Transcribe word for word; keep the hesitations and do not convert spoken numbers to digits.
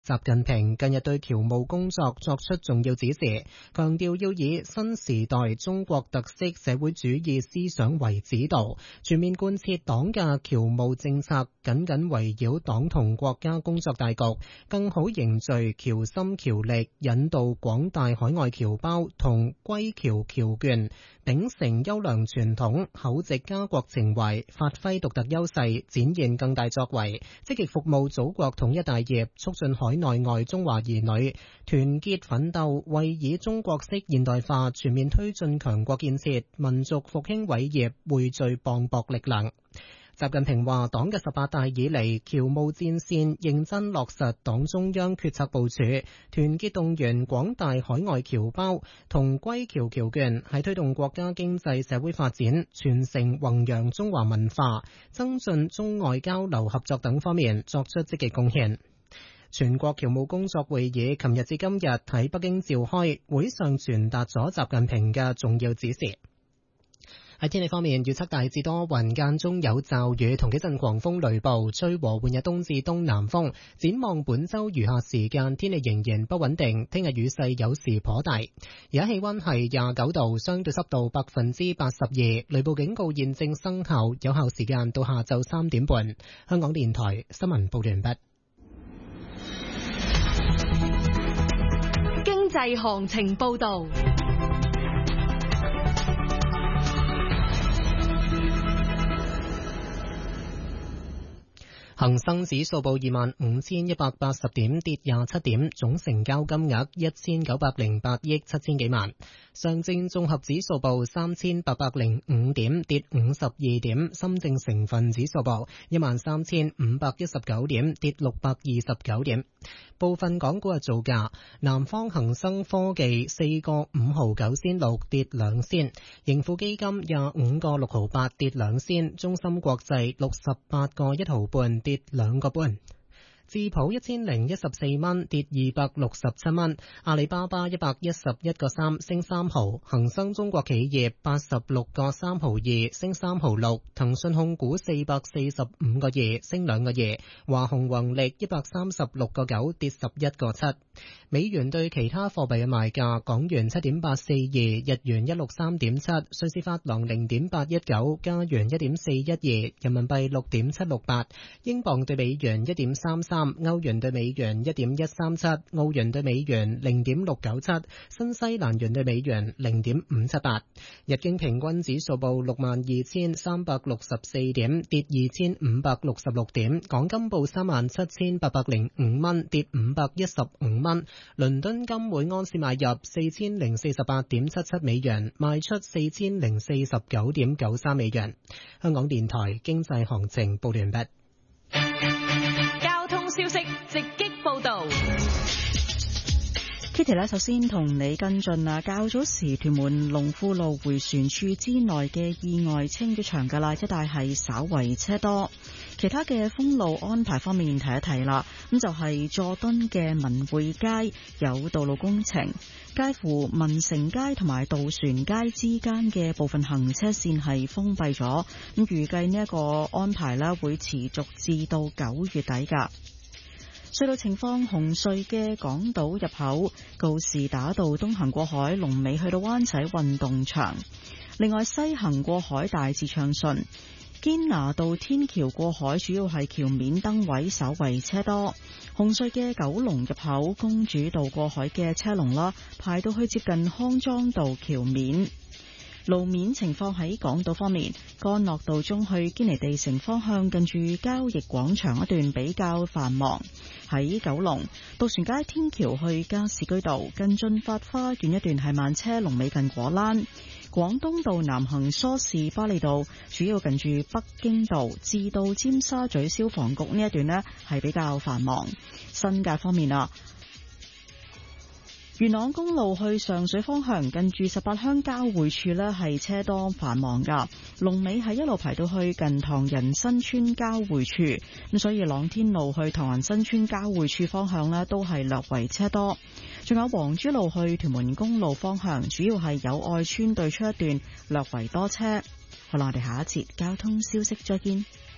習近平近日對僑務工作作出重要指示，強調要以新時代中國特色社會主義思想為指導，全面貫徹黨嘅僑務政策，緊緊圍繞黨同國家工作大局，更好凝聚僑心僑力，引導廣大海外僑胞同歸僑僑眷秉承優良傳統，厚植家國情懷，發揮獨特優勢，展現更大作為，積極服務祖國統一大業，促進海內外中華兒女團結奮鬥，為以中國式現代化全面推進強國建設、民族復興偉業匯聚磅礴力量。習近平話，黨嘅十八大以嚟，僑務戰線認真落實黨中央決策部署，團結動員廣大海外僑胞同歸僑僑眷，喺推動國家經濟社會發展、傳承弘揚中華文化、增進中外交流合作等方面作出積極貢獻。全國僑務工作會議琴日至今日喺北京召開，會上傳達咗習近平嘅重要指示。喺天氣方面，預測大致多雲，間中有驟雨同幾陣狂風雷暴，吹和緩嘅東至東南風。展望本周餘下時間，天氣仍然不穩定，聽日雨勢有時頗大。而家氣溫係廿九度，相對濕度百分之八十二，雷暴警告現正生效，有效時間到下晝三點半。香港電台新聞報完畢。 經濟行情報道。 恒生指數報二萬五千一百八十點，跌廿七點，總成交金額一千九百零八億七千幾萬。上證綜合指數報三千八百零五點，跌五十二點。深證成分指數報一萬三千五百一十九點，跌六百二十九點。部分港股嘅造價：南方恒生科技四個五毫九仙六，跌兩仙；盈富基金廿五個六毫八，跌兩仙；中芯國際六十八個一毫半，跌兩個半。智普一千零一十四蚊，跌二百六十七蚊。阿里巴巴一百一十一個三，升三毫。恒生中國企業八十六個三毫二，升三毫六。騰訊控股四百四十五個二，升兩個二。華虹宏力一百三十六個九，跌十一個七。美元對其他貨幣嘅賣價：港元七點八四二，日元一六三點七，瑞士法郎零點八一九，加元一點四一二，人民幣六點七六八，英鎊對美元一點三三。歐元對美元一點一三七，澳元對美元零點六九七，新西蘭元對美元零點五七八。日經平均指數報六萬二千三百六十四點，跌二千五百六十六點。港金報三萬七千八百零五蚊，跌五百一十五蚊。倫敦金每盎司買入四千零四十八點七七美元，賣出四千零四十九點九三美元。香港電台經濟行情報完畢。 消息直擊報道 ，Kitty 咧，首先同你跟進啊，較早時屯門龍富路迴旋處之內嘅意外清咗場噶啦，一帶係稍為車多。其他嘅封路安排方面提一提啦，咁就係佐敦嘅文匯街有道路工程，介乎民城街同埋渡船街之間嘅部分行車線係封閉咗，咁預計呢一個安排咧會持續至到九月底噶。隧道情況：紅隧嘅港島入口告士打道東行過海，龍尾去到灣仔運動場；另外西行過海大致暢順。堅拿道天橋過海主要係橋面燈位稍為車多。紅隧嘅九龍入口公主道過海嘅車龍啦，排到去接近康莊道橋面。路面情況喺港島方面，干諾道中去堅尼地城方向近住交易廣場一段比較繁忙。喺九龍渡船街天橋去加士居道近駿發花園一段係慢車，龍尾近果欄。廣東道南行梳士巴利道主要近住北京道至到尖沙咀消防局呢一段呢係比較繁忙。新界方面啊，元朗公路去上水方向近住十八鄉交匯處呢係車多繁忙噶，龍尾係一路排到去近唐人新村交匯處，咁所以朗天路去唐人新村交匯處方向呢都係略為車多。仲有黃珠路去屯門公路方向，主要係友愛村對出一段略為多車。好啦，我哋下一節交通消息再見。